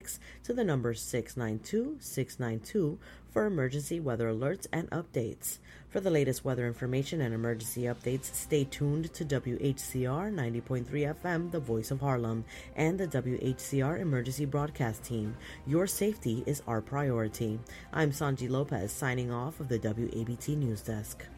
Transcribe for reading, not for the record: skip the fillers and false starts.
text to the number 692-692 for emergency weather alerts and updates. For the latest weather information and emergency updates, stay tuned to WHCR 90.3 FM, the voice of Harlem, and the WHCR emergency broadcast team. Your safety is our priority. I'm Sanji Lopez, signing off of the WABT News Desk.